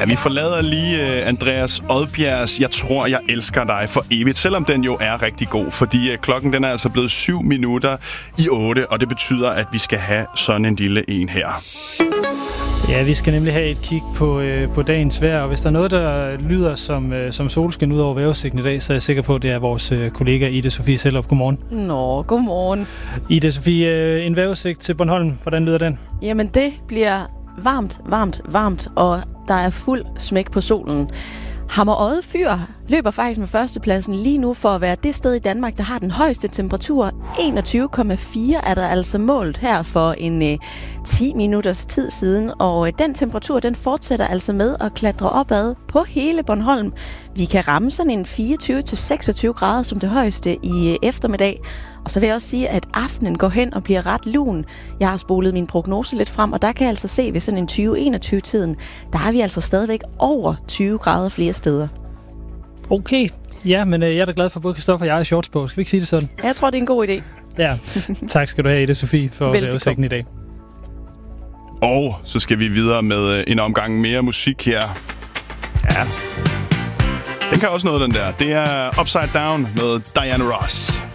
Ja, vi forlader lige Andreas Odbjergs Jeg tror, jeg elsker dig for evigt, selvom den jo er rigtig god, fordi klokken den er altså blevet 7:07, og det betyder, at vi skal have sådan en lille en her. Ja, vi skal nemlig have et kig på dagens vejr, og hvis der er noget, der lyder som solskin ud over vejrudsigten i dag, så er jeg sikker på, at det er vores kollega Ida Sofie Sellerup. Godmorgen. Nå, godmorgen. Ida Sofie, en vejrudsigt til Bornholm. Hvordan lyder den? Jamen, det bliver varmt, og der er fuld smæk på solen. Hammer Odde Fyr løber faktisk med førstepladsen lige nu for at være det sted i Danmark, der har den højeste temperatur. 21,4 er der altså målt her for en 10 minutters tid siden, og den temperatur, den fortsætter altså med at klatre opad på hele Bornholm. Vi kan ramme sådan en 24-26 grader som det højeste i eftermiddag. Og så vil jeg også sige, at aftenen går hen og bliver ret lun. Jeg har spolet min prognose lidt frem, og der kan jeg altså se, ved sådan en 2021-tiden, der er vi altså stadigvæk over 20 grader flere steder. Okay. Ja, men jeg er da glad for både Christoffer og jeg er shorts på. Skal vi ikke sige det sådan? Jeg tror, det er en god idé. Ja. Tak skal du have, Ida Sofie, for vejrudsigten i dag. Og så skal vi videre med en omgang mere musik her. Ja. Den kan også noget, den der. Det er Upside Down med Diana Ross.